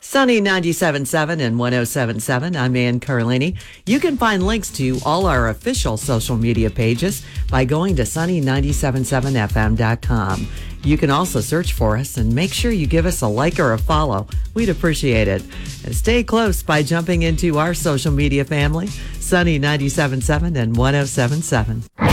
Sunny 97.7 and 107.7. I'm Ann Carlini. You can find links to all our official social media pages by going to sunny977fm.com. You can also search for us and make sure you give us a like or a follow. We'd appreciate it. And stay close by jumping into our social media family, Sunny 97.7 and 107.7.